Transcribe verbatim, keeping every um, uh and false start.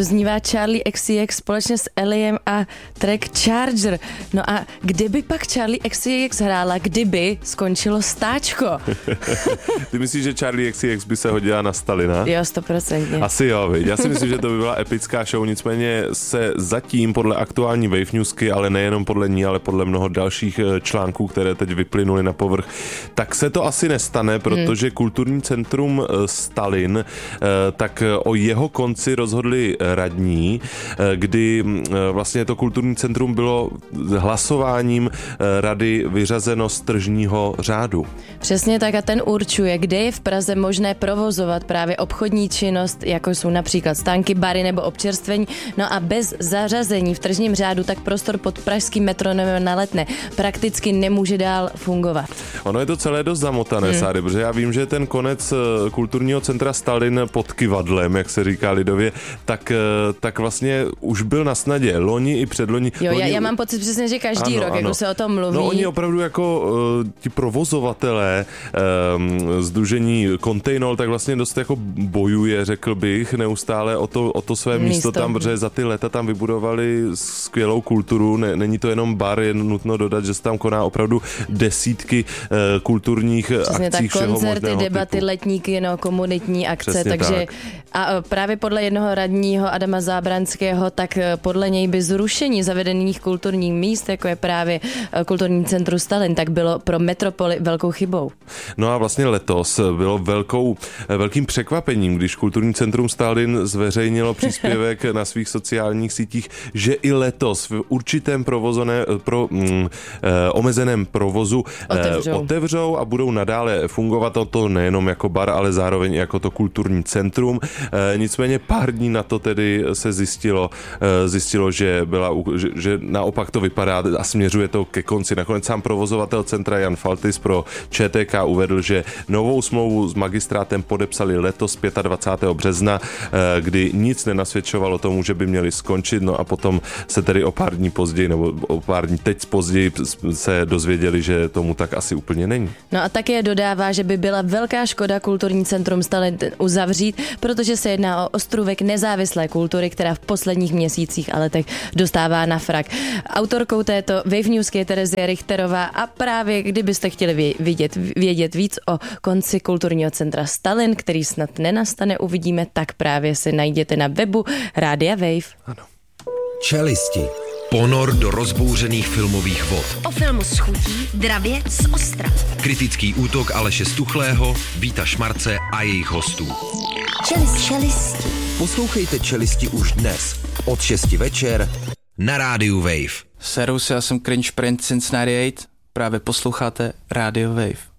doznívá Charli X C X společně s Elliem a track Charger. No a kdyby pak Charli X C X hrála, kdyby skončilo stáčko? Ty myslíš, že Charli X C X by se hodila na Stalina? Jo, stoprocentně. Asi jo, viď. Já si myslím, že to by byla epická show, nicméně se zatím podle aktuální Wave Newsky, ale nejenom podle ní, ale podle mnoho dalších článků, které teď vyplynuly na povrch, tak se to asi nestane, protože hmm. kulturní centrum Stalin, tak o jeho konci rozhodli radní, kdy vlastně to kulturní centrum bylo hlasováním rady vyřazeno z tržního řádu. Přesně tak a ten určuje, kde je v Praze možné provozovat právě obchodní činnost, jako jsou například stánky, bary nebo občerstvení. No a bez zařazení v tržním řádu tak prostor pod pražským metronomem na Letné prakticky nemůže dál fungovat. Ono je to celé dost zamotané, hmm. Sáry, protože já vím, že ten konec kulturního centra Stalin pod Kyvadlem, jak se říká lidově, tak, tak vlastně už byl na snadě. Loni i předloni. Jo, loni... já, já mám pocit přesně, že každý ano, rok, ano. jako se o tom mluví. No oni opravdu jako uh, ti provozovatelé um, sdružení Kontejnol, tak vlastně dost jako bojuje, řekl bych, neustále o to, o to své místo, místo tam, protože za ty léta tam vybudovali skvělou kulturu. Ne, není to jenom bar, je nutno dodat, že se tam koná opravdu desítky uh, kulturních přesně akcí tak, všeho koncerty, možného debaty, typu. letní kino, komunitní akce, přesně takže tak. a právě podle jednoho radního Adama Zábranského, tak podle něj by zrušení zavedených kulturních míst, jako je právě kulturní centrum Stalin, tak bylo pro metropoli velkou chybou. No a vlastně letos bylo velkou, velkým překvapením, když kulturní centrum Stalin zveřejnilo příspěvek na svých sociálních sítích, že i letos v určitém provozené, pro, mm, eh, omezeném provozu eh, otevřou. otevřou a budou nadále fungovat to nejenom jako bar, ale zároveň jako to kulturní centrum. Eh, nicméně pár dní na to tedy se zjistilo, eh, zjistilo, že, byla, že, že naopak to vypadá a směřuje to ke konci. Nakonec sám provozovatel centra Jan Faltis pro ČTK uvedl, že novou smlouvu s magistrátem podepsali letos dvacátého pátého března, kdy nic nenasvědčovalo tomu, že by měli skončit, no a potom se tedy o pár dní později, nebo o pár dní teď později se dozvěděli, že tomu tak asi úplně není. No a také dodává, že by byla velká škoda kulturní centrum Stalin uzavřít, protože se jedná o ostrůvek nezávislé kultury, která v posledních měsících a letech dostává na frak. Autorkou této Wave Newsky je Terezie Richterová a právě kdybyste chtěli vědět, vědět víc o konci kulturního centra Stalin, který snad nenastane, uvidíme, tak právě se najděte na webu Rádia Wave. Ano. Čelisti. Ponor do rozbouřených filmových vod. O filmu s chutí, dravě z ostra. Kritický útok Aleše Stuchlého, Víta Šmarce a jejich hostů. Čelist, čelisti. Poslouchejte Čelisti už dnes od šesti večer na rádiu Wave. Servus, já jsem Cringe Prince Cincinnati osm, právě posloucháte Rádio Wave.